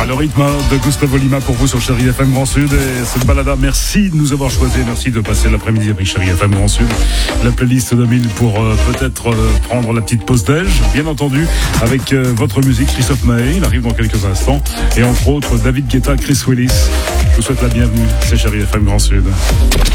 le rythme de Gustavo Lima pour vous sur Chérie FM Grand Sud. Et cette balada, merci de nous avoir choisi, merci de passer l'après-midi avec Chérie FM Grand Sud. La playlist 2000 pour peut-être prendre la petite pause déj, bien entendu, avec votre musique, Christophe Maé, il arrive dans quelques instants. Et entre autres, David Guetta, Chris Willis. Je vous souhaite la bienvenue, c'est Chérie FM Grand Sud.